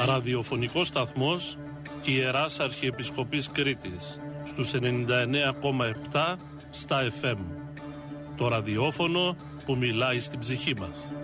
Ραδιοφωνικός σταθμός Ιεράς Αρχιεπισκοπής Κρήτης στους 99,7 στα FM. Το ραδιόφωνο που μιλάει στην ψυχή μας.